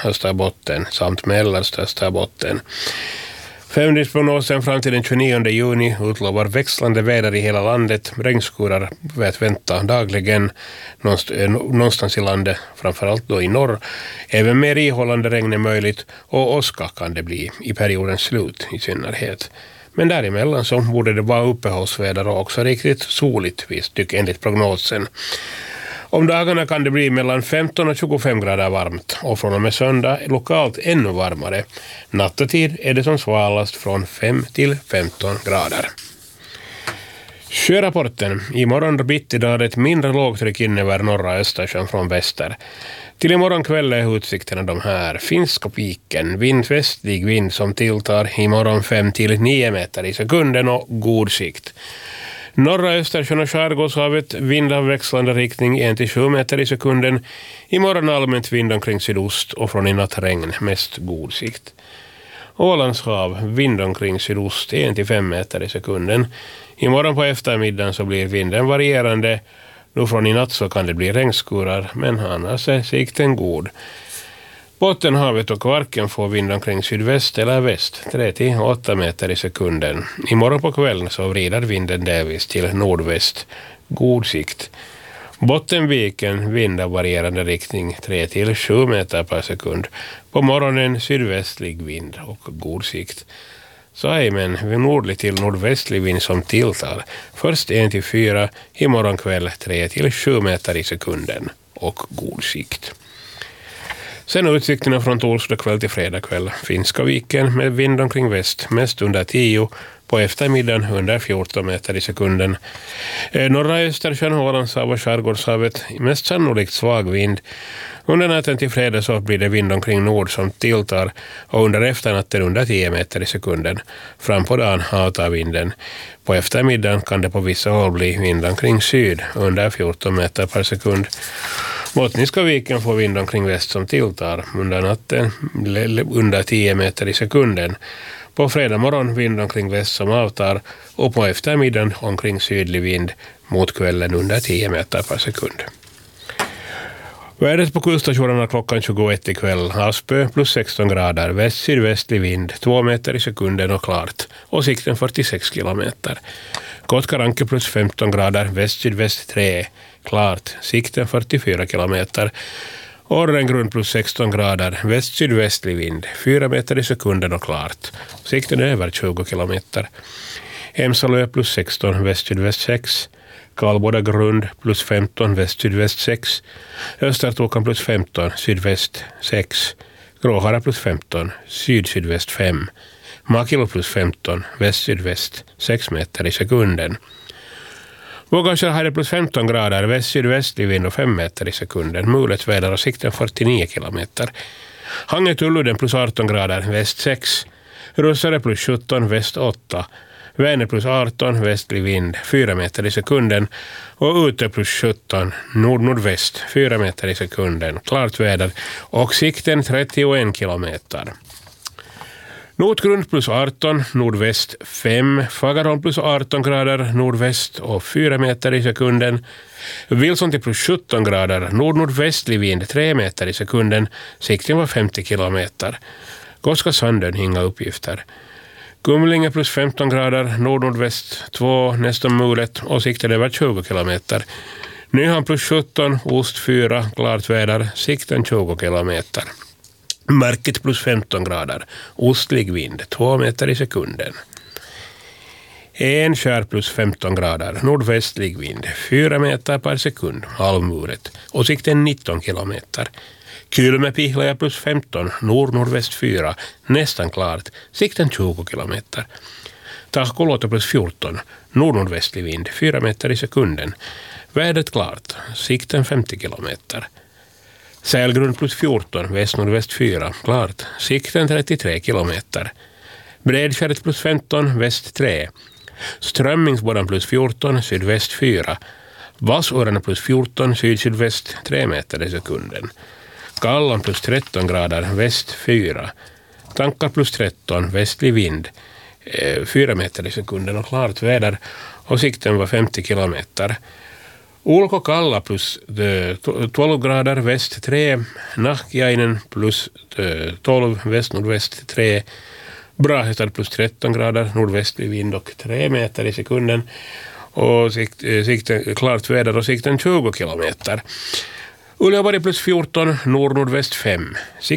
Österbotten samt mellersta Österbotten. Femdygnsprognosen fram till den 29 juni utlovar växlande väder i hela landet. Regnskurar att vänta dagligen någonstans i landet, framförallt då i norr. Även mer ihållande regn är möjligt och åska kan det bli i periodens slut i synnerhet. Men däremellan så borde det vara uppehållsväder och också riktigt soligt enligt prognosen. Om dagarna kan det bli mellan 15 och 25 grader varmt och från och med söndag är lokalt ännu varmare. Nattetid är det som svalast från 5 till 15 grader. Sjörapporten. Imorgon bitti idag ett mindre lågtryck in över norra Östersjön från väster. Till imorgon kväll är utsikterna de här. Finska piken, vindvästlig vind som tilltar imorgon 5 till 9 meter i sekunden och god sikt. Norra Östersjön och Skärgårdshavet vind av växlande riktning 1 till 7 meter i sekunden. Imorgon allmänt vind omkring sydost och från i natt regn, mest god sikt. Ålands hav, vind omkring sydost 1 till 5 meter i sekunden. Imorgon på eftermiddagen så blir vinden varierande. Nu från i natt så kan det bli regnskurar, men annars är sikten god. Bottenhavet och Kvarken får vind omkring sydväst eller väst, 3 till 8 meter i sekunden. Imorgon på kvällen så vrider vinden delvis till nordväst, god sikt. Bottenviken, vind av varierande riktning, 3 till 7 meter per sekund. På morgonen sydvästlig vind och god sikt. Saimen, nordlig till nordvästlig vind som tilltar. Först 1 till 4, imorgon kväll 3 till 7 meter i sekunden och god sikt. Sen utsikterna från torsdag kväll till fredag kväll. Finska viken med vind omkring väst, mest under 10, på eftermiddagen under 14 meter i sekunden. Norra Östersjön, Ålandshav och Skärgårdshavet, mest sannolikt svag vind. Under natten till fredag så blir det vind omkring nord som tilltar och under efternatten under 10 meter i sekunden. Fram på dagen avtar vinden. På eftermiddagen kan det på vissa håll bli vind omkring syd under 14 meter per sekund. Bottniska viken får vind omkring väst som tilltar under natten under 10 meter i sekunden. På fredag morgon vind omkring väst som avtar och på eftermiddagen omkring sydlig vind mot kvällen under 10 meter per sekund. Vädret på kuststationerna klockan 21 ikväll. Havsbö plus 16 grader, väst-sydvästlig vind 2 meter i sekunden och klart och sikten 46 kilometer. Kotkaranke plus 15 grader, väst-sydväst 3, klart, sikten 44 kilometer. Orrengrund plus 16 grader, väst-sydvästlig vind 4 meter i sekunden och klart, sikten är över 20 kilometer. Emsalö plus 16, väst-sydväst 6, Karlboda grund plus 15, väst-sydväst 6, Östertokan plus 15, sydväst 6, Gråhara plus 15, syd-sydväst 5, Makilo plus 15, väst-sydväst 6 meter i sekunden. Vågaskär hade plus 15 grader, väst-sydvästlig vind och 5 meter i sekunden, mulet väder och sikten 49 kilometer. Hangetuluden plus 18 grader, väst 6, Russare plus 17, väst 8, Vänner plus 18, västlig vind 4 meter i sekunden och Ute plus 17, nord-nordväst 4 meter i sekunden, klart väder och sikten 31 kilometer. Nordgrund plus 18, nordväst 5, Fagerholm plus 18 grader, nordväst och 4 meter i sekunden. Wilson till plus 17 grader, nord-nordvästlig vind 3 meter i sekunden, sikten var 50 kilometer. Koskasanden, inga uppgifter. Kumlinge plus 15 grader, nord-nordväst 2, nästan mulet och sikten över 20 kilometer. Nyhamn plus 17, ost 4, klart väder, sikten 20 kilometer. Märket plus 15 grader, ostlig vind 2 meter i sekunden. Enskär plus 15 grader, nordvästlig vind 4 meter per sekund, halvmuret och sikten 19 kilometer. Kylmäpihlaja plus 15, nord-nordväst 4, nästan klart, sikten 20 kilometer. Tahkoluoto plus 14, nord-nordvästlig vind 4 meter i sekunden. Vädret klart, sikten 50 kilometer. Sälgrund plus 14, väst-nordväst 4, klart, sikten 33 kilometer. Bredskäret plus 15, väst 3. Strömmingsbodan plus 14, sydväst 4. Vassårarna plus 14, syd-sydväst 3 meter i sekunden. Kallan plus 13 grader, väst 4. Tankar plus 13, västlig vind 4 meter i sekunden och klart väder och sikten var 50 kilometer. Ulkokalla plus 12 grader väst 3, Nahkiainen plus 12 väst-nordväst 3, Brahestad plus 13 grader nordvästlig vind och 3 meter i sekunden och sikten klart väder och sikten 20 kilometer. Uleåborg plus 14, nordnordväst 5.